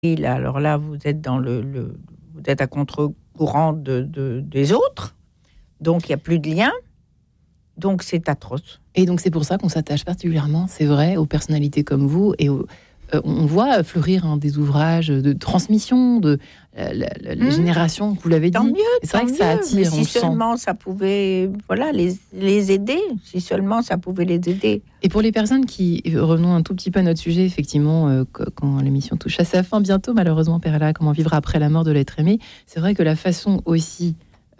Et là, alors là, vous êtes vous êtes à contre-courant des autres, donc il n'y a plus de lien, donc c'est atroce. Et donc c'est pour ça qu'on s'attache particulièrement, c'est vrai, aux personnalités comme vous, et on voit fleurir des ouvrages de transmission de la génération, vous l'avez dit. Tant mieux, c'est vrai que ça attire. Mais si seulement ça pouvait, les aider. Si seulement ça pouvait les aider. Et pour les personnes qui, revenons un tout petit peu à notre sujet, effectivement, quand l'émission touche à sa fin bientôt, malheureusement, Perla, comment vivre après la mort de l'être aimé, c'est vrai que la façon aussi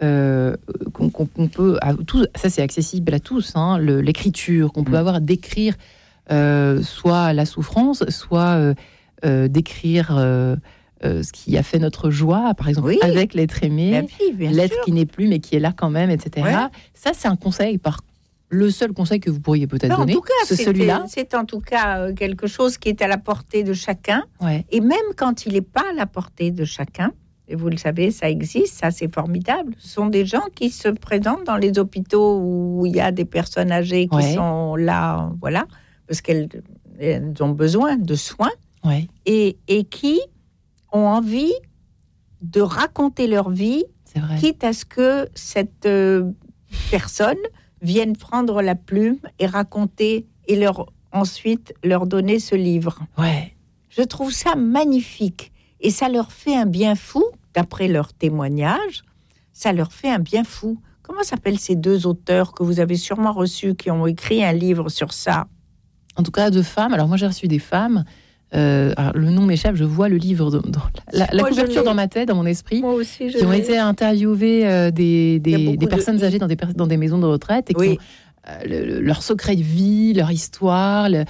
qu'on peut, ça c'est accessible à tous, l'écriture qu'on peut avoir d'écrire soit la souffrance, soit d'écrire ce qui a fait notre joie, par exemple, avec l'être aimé, l'être qui n'est plus mais qui est là quand même, etc. Ouais. Ça, c'est un conseil, le seul conseil que vous pourriez peut-être donner, c'est celui-là. C'est en tout cas quelque chose qui est à la portée de chacun. Ouais. Et même quand il n'est pas à la portée de chacun, et vous le savez, ça existe, ça c'est formidable. Ce sont des gens qui se présentent dans les hôpitaux où il y a des personnes âgées qui sont là, voilà, parce qu'elles ont besoin de soins, et qui ont envie de raconter leur vie, quitte à ce que cette personne vienne prendre la plume et raconter, et ensuite leur donner ce livre. Ouais. Je trouve ça magnifique. Et ça leur fait un bien fou, d'après leur témoignage, ça leur fait un bien fou. Comment s'appellent ces deux auteurs que vous avez sûrement reçus, qui ont écrit un livre sur ça? En tout cas, de femmes. Alors moi, j'ai reçu des femmes. Alors, le nom m'échappe, je vois le livre dans la couverture dans ma tête, dans mon esprit. Moi aussi, qui ont été interviewées des personnes âgées dans des maisons de retraite et qui ont leur secret de vie, leur histoire, la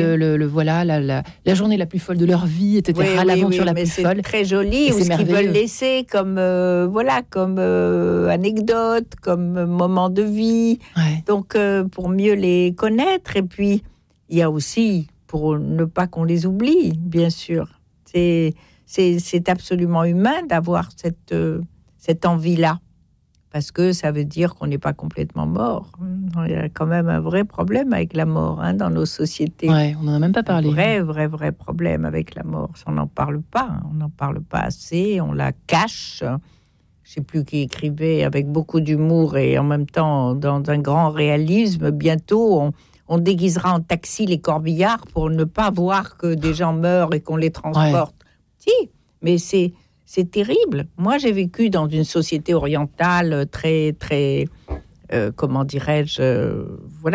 journée la plus folle de leur vie, etc. L'aventure la plus folle. C'est très joli, ou ce qu'ils veulent laisser comme anecdote, comme moment de vie. Ouais. Donc, pour mieux les connaître. Et puis, il y a aussi, pour ne pas qu'on les oublie, bien sûr. C'est absolument humain d'avoir cette envie-là. Parce que ça veut dire qu'on n'est pas complètement mort. Il y a quand même un vrai problème avec la mort dans nos sociétés. Ouais, on n'en a même pas parlé. Un vrai problème avec la mort. On n'en parle pas. On n'en parle pas assez. On la cache. Je ne sais plus qui écrivait avec beaucoup d'humour et en même temps dans un grand réalisme. Bientôt, on déguisera en taxi les corbillards pour ne pas voir que des gens meurent et qu'on les transporte. Si, mais c'est terrible. Moi, j'ai vécu dans une société orientale très, très, comment dirais-je,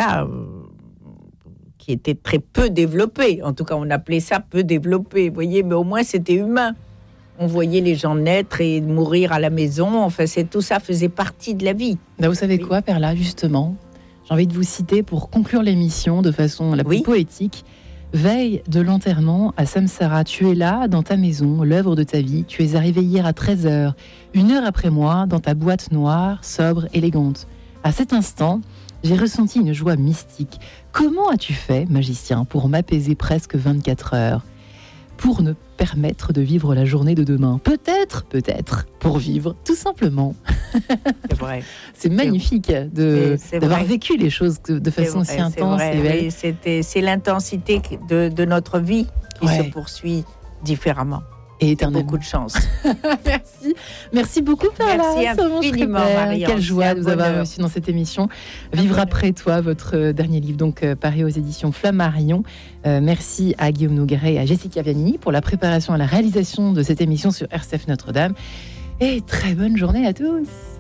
qui était très peu développée. En tout cas, on appelait ça peu développé. Vous voyez, mais au moins, c'était humain. On voyait les gens naître et mourir à la maison. Enfin, tout ça faisait partie de la vie. Vous savez quoi, Perla, justement, j'ai envie de vous citer pour conclure l'émission de façon la plus poétique. Veille de l'enterrement à Samsara, tu es là, dans ta maison, l'œuvre de ta vie. Tu es arrivé hier à 13h, 1 heure après moi, dans ta boîte noire, sobre, élégante. À cet instant, j'ai ressenti une joie mystique. Comment as-tu fait, magicien, pour m'apaiser presque 24 heures ? Pour me permettre de vivre la journée de demain. Peut-être, pour vivre, tout simplement. C'est vrai. C'est magnifique d'avoir vécu les choses de façon aussi intense et belle. C'est l'intensité de notre vie qui se poursuit différemment. Et éternellement. Beaucoup de chance. Merci beaucoup, Perla. Merci infiniment, Marie. Quelle joie de vous avoir reçu dans cette émission. Vivre après toi, votre dernier livre, donc paru aux éditions Flammarion. Merci à Guillaume Nogueret et à Jessica Viannini pour la préparation et la réalisation de cette émission sur RCF Notre-Dame. Et très bonne journée à tous.